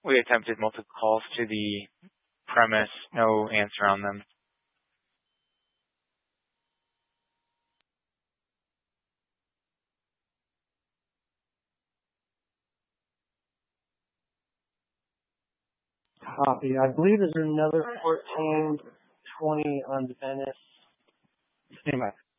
We attempted multiple calls to the premise, no answer on them. Copy. I believe there's another 1420 on Venice. Anyway.